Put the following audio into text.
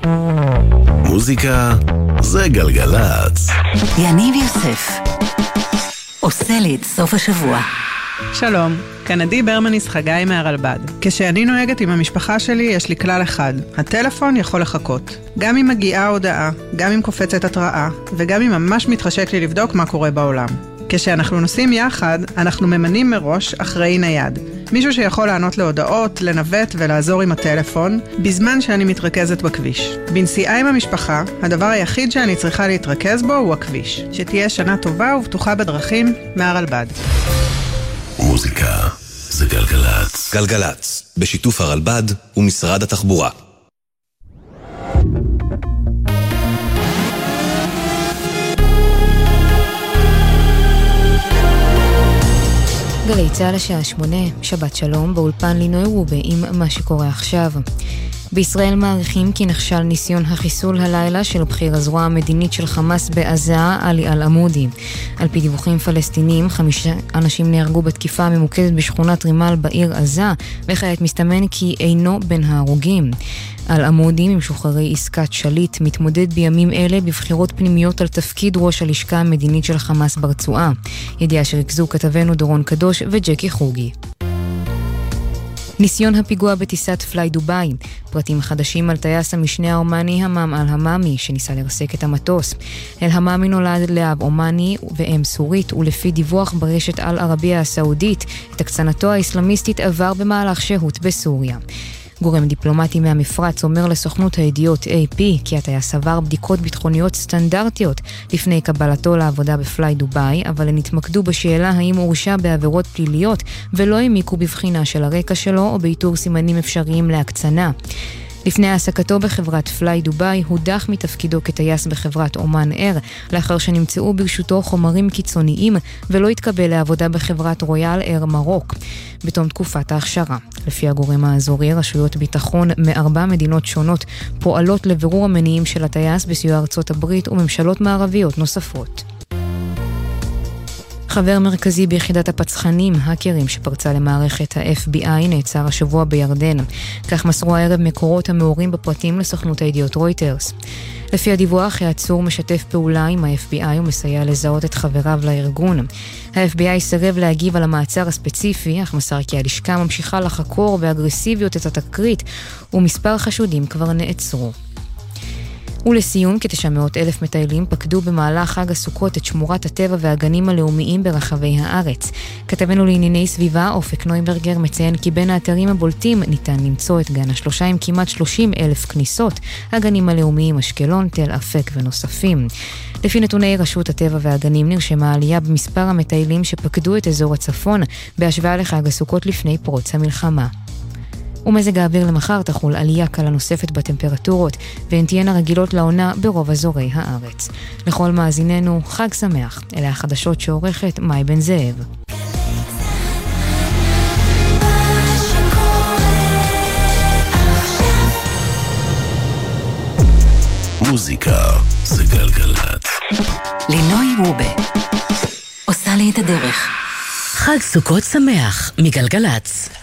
מוזיקה זה גלגלץ. יניב יוסף עושה לי את סוף השבוע. שלום, כאן עדי ברמניס חגי מהרלב"ד. כשאני נוהגת עם המשפחה שלי יש לי כלל אחד: הטלפון יכול לחכות. גם אם מגיעה הודעה, גם אם קופצת התראה, וגם אם ממש מתחשק לי לבדוק מה קורה בעולם. כשאנחנו נוסעים יחד, אנחנו ממנים מראש אחראי נייד. מישהו שיכול לענות להודעות, לנווט ולעזור עם הטלפון, בזמן שאני מתרכזת בכביש. בנסיעה עם המשפחה, הדבר היחיד שאני צריכה להתרכז בו הוא הכביש. שתהיה שנה טובה ובטוחה בדרכים, מהרלב"ד. מוזיקה זה גלגלץ. גלגלץ, בשיתוף הרלב"ד ומשרד התחבורה. גלי צהל השעה 8, שבת שלום, באולפן לינוי רובה עם מה שקורה עכשיו. בישראל מעריכים כי נכשל ניסיון החיסול הלילה של בכיר הזרוע המדינית של חמאס בעזה, עלי אל-עמודי. על פי דיווחים פלסטינים, 5 אנשים נהרגו בתקיפה ממוקדת בשכונת רימל בעיר עזה, וכעת מסתמן כי אינו בין ההרוגים. אל-עמודי, ממשוחררי עסקת שליט, מתמודד בימים אלה בבחירות פנימיות על תפקיד ראש הלשכה המדינית של חמאס ברצועה. ידיעה שריכזו כתבנו דורון קדוש וג'קי חוגי. ניסיון הפיגוע בטיסת פליי דוביי. פרטים חדשים על טייס המשנה האומני המם אל-המאמי שניסה לרסק את המטוס. אל-המאמי נולד לאב אומני ואם סורית, ולפי דיווח ברשת אל-ערבייה הסעודית, את הקצנתו האסלאמיסטית עבר במהלך שהות בסוריה. גורם דיפלומטי מהמפרץ אומר לסוכנות הידיעות AP כי הטייס עבר בדיקות ביטחוניות סטנדרטיות לפני קבלתו לעבודה בפליי דוביי, אבל הן התמקדו בשאלה האם הוא הורשע בעבירות פליליות ולא העמיקו בבחינה של הרקע שלו או באיתור סימנים אפשריים להקצנה. לפני העסקתו בחברת פליי דוביי הודח מתפקידו כטייס בחברת אומן אר, לאחר שנמצאו ברשותו חומרים קיצוניים ולא התקבל לעבודה בחברת רויאל אר מרוק בתום תקופת ההכשרה. לפי הגורם האזורי, רשויות ביטחון מ4 מדינות שונות פועלות לבירור המניעים של הטייס בסיוע ארצות הברית וממשלות מערביות נוספות. חבר מרכזי ביחידת הפצחנים, האקרים שפרצה למערכת ה-FBI, נעצר השבוע בירדן. כך מסרו הערב מקורות המעורים בפרטים לסוכנות הידיעות רויטרס. לפי הדיווח, העצור משתף פעולה עם ה-FBI ומסייע לזהות את חבריו לארגון. ה-FBI סירב להגיב על המעצר הספציפי, אך מסר כי הלשכה ממשיכה לחקור באגרסיביות את התקרית, ומספר חשודים כבר נעצרו. ולסיום, כ900,000 מטיילים פקדו במהלך חג הסוכות את שמורת הטבע והגנים הלאומיים ברחבי הארץ. כתבנו לענייני סביבה, אופק נויברגר, מציין כי בין האתרים הבולטים ניתן למצוא את גן השלושה עם כמעט 30,000 כניסות, הגנים הלאומיים אשקלון, תל אפק ונוספים. לפי נתוני רשות הטבע והגנים נרשמה עלייה במספר המטיילים שפקדו את אזור הצפון בהשוואה לחג הסוכות לפני פרוץ המלחמה. ומזג האוויר למחר תחול עלייה קלה נוספת בטמפרטורות, והן תהיינה רגילות לעונה ברוב אזורי הארץ. לכל מאזיננו, חג שמח. אלה החדשות שעורכת מאי בן זאב. מוזיקה זה גלגלץ. לינוי רובה עושה לי את הדרך. חג סוכות שמח מגלגלץ.